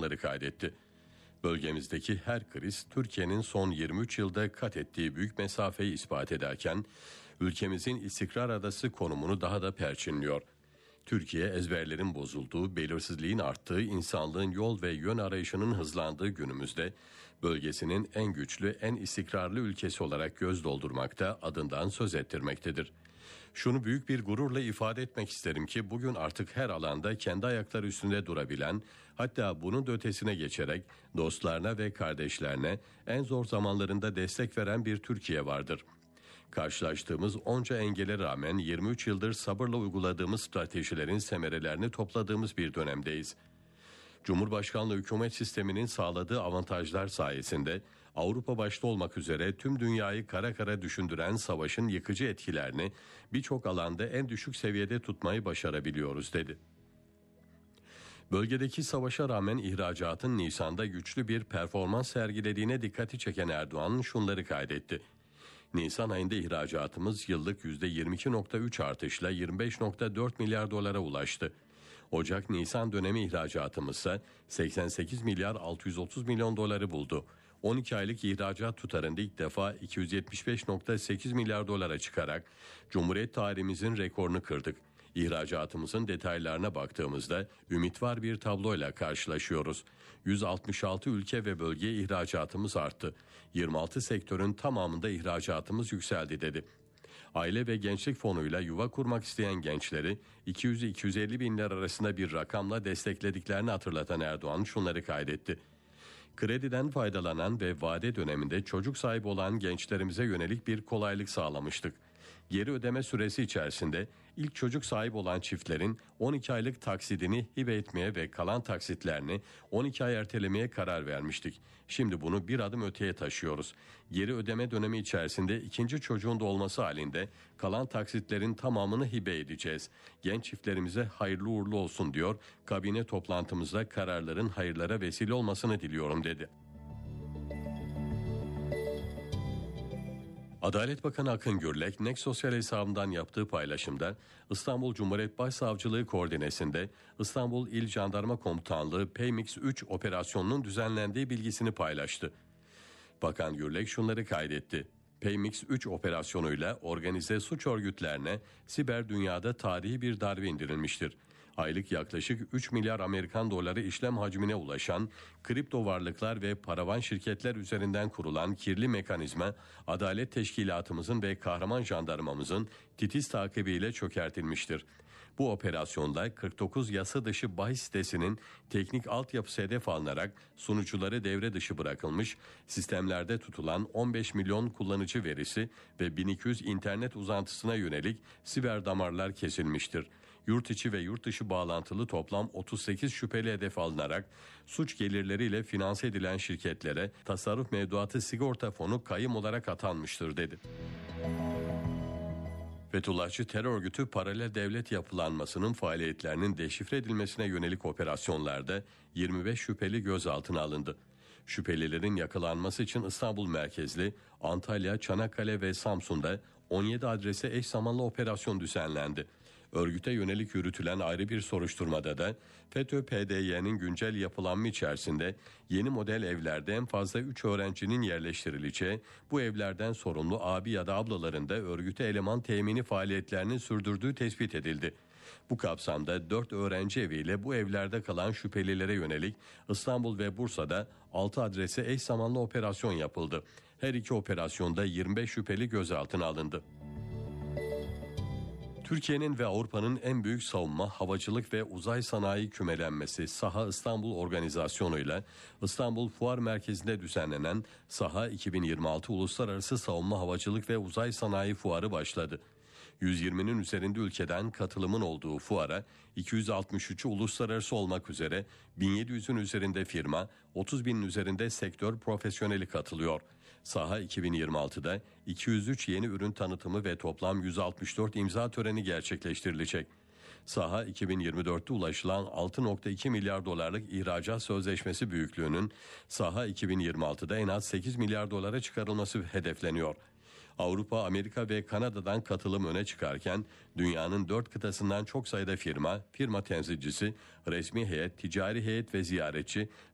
şunları kaydetti. Bölgemizdeki her kriz Türkiye'nin son 23 yılda kat ettiği büyük mesafeyi ispat ederken ülkemizin istikrar adası konumunu daha da perçinliyor. Türkiye ezberlerin bozulduğu, belirsizliğin arttığı, insanlığın yol ve yön arayışının hızlandığı günümüzde bölgesinin en güçlü, en istikrarlı ülkesi olarak göz doldurmakta, adından söz ettirmektedir. Şunu büyük bir gururla ifade etmek isterim ki bugün artık her alanda kendi ayakları üstünde durabilen, hatta bunun da ötesine geçerek dostlarına ve kardeşlerine en zor zamanlarında destek veren bir Türkiye vardır. Karşılaştığımız onca engele rağmen 23 yıldır sabırla uyguladığımız stratejilerin semerelerini topladığımız bir dönemdeyiz. Cumhurbaşkanlığı hükümet sisteminin sağladığı avantajlar sayesinde Avrupa başta olmak üzere tüm dünyayı kara kara düşündüren savaşın yıkıcı etkilerini birçok alanda en düşük seviyede tutmayı başarabiliyoruz dedi. Bölgedeki savaşa rağmen ihracatın Nisan'da güçlü bir performans sergilediğine dikkati çeken Erdoğan şunları kaydetti. Nisan ayında ihracatımız yıllık %22.3 artışla 25.4 milyar dolara ulaştı. Ocak-Nisan dönemi ihracatımız ise 88 milyar 630 milyon doları buldu. 12 aylık ihracat tutarında ilk defa 275.8 milyar dolara çıkarak Cumhuriyet tarihimizin rekorunu kırdık. İhracatımızın detaylarına baktığımızda ümit bir tabloyla karşılaşıyoruz. 166 ülke ve bölgeye ihracatımız arttı. 26 sektörün tamamında ihracatımız yükseldi dedi. Aile ve Gençlik Fonu'yla yuva kurmak isteyen gençleri 200-250 bin lira arasında bir rakamla desteklediklerini hatırlatan Erdoğan şunları kaydetti. Krediden faydalanan ve vade döneminde çocuk sahibi olan gençlerimize yönelik bir kolaylık sağlamıştık. Geri ödeme süresi içerisinde ilk çocuk sahibi olan çiftlerin 12 aylık taksidini hibe etmeye ve kalan taksitlerini 12 ay ertelemeye karar vermiştik. Şimdi bunu bir adım öteye taşıyoruz. Geri ödeme dönemi içerisinde ikinci çocuğun da olması halinde kalan taksitlerin tamamını hibe edeceğiz. Genç çiftlerimize hayırlı uğurlu olsun diyor. Kabine toplantımızda kararların hayırlara vesile olmasını diliyorum dedi. Adalet Bakanı Akın Gürlek, Next Sosyal hesabından yaptığı paylaşımda İstanbul Cumhuriyet Başsavcılığı koordinesinde İstanbul İl Jandarma Komutanlığı PMX 3 operasyonunun düzenlendiği bilgisini paylaştı. Bakan Gürlek şunları kaydetti. PMX 3 operasyonuyla organize suç örgütlerine siber dünyada tarihi bir darbe indirilmiştir. Aylık yaklaşık 3 milyar Amerikan doları işlem hacmine ulaşan kripto varlıklar ve paravan şirketler üzerinden kurulan kirli mekanizma Adalet Teşkilatımızın ve kahraman jandarmamızın titiz takibiyle çökertilmiştir. Bu operasyonda 49 yasa dışı bahis sitesinin teknik altyapısı hedef alınarak sunucuları devre dışı bırakılmış, sistemlerde tutulan 15 milyon kullanıcı verisi ve 1200 internet uzantısına yönelik siber damarlar kesilmiştir. Yurt içi ve yurt dışı bağlantılı toplam 38 şüpheli hedef alınarak suç gelirleriyle finanse edilen şirketlere tasarruf mevduatı sigorta fonu kayım olarak atanmıştır dedi. Fethullahçı terör örgütü paralel devlet yapılanmasının faaliyetlerinin deşifre edilmesine yönelik operasyonlarda 25 şüpheli gözaltına alındı. Şüphelilerin yakalanması için İstanbul merkezli Antalya, Çanakkale ve Samsun'da 17 adrese eş zamanlı operasyon düzenlendi. Örgüte yönelik yürütülen ayrı bir soruşturmada da FETÖ-PDY'nin güncel yapılanma içerisinde yeni model evlerde en fazla 3 öğrencinin yerleştirileceği, bu evlerden sorumlu abi ya da ablaların da örgüte eleman temini faaliyetlerini sürdürdüğü tespit edildi. Bu kapsamda 4 öğrenci eviyle bu evlerde kalan şüphelilere yönelik İstanbul ve Bursa'da 6 adrese eş zamanlı operasyon yapıldı. Her iki operasyonda 25 şüpheli gözaltına alındı. Türkiye'nin ve Avrupa'nın en büyük savunma, havacılık ve uzay sanayi kümelenmesi Saha İstanbul organizasyonuyla İstanbul Fuar Merkezi'nde düzenlenen Saha 2026 Uluslararası Savunma Havacılık ve Uzay Sanayi Fuarı başladı. 120'nin üzerinde ülkeden katılımın olduğu fuara 263'ü uluslararası olmak üzere 1700'ün üzerinde firma, 30 binin üzerinde sektör profesyoneli katılıyor. Saha 2026'da 203 yeni ürün tanıtımı ve toplam 164 imza töreni gerçekleştirilecek. Saha 2024'te ulaşılan 6.2 milyar dolarlık ihracat sözleşmesi büyüklüğünün Saha 2026'da en az 8 milyar dolara çıkarılması hedefleniyor. Avrupa, Amerika ve Kanada'dan katılım öne çıkarken dünyanın 4 kıtasından çok sayıda firma temsilcisi, resmi heyet, ticari heyet ve ziyaretçi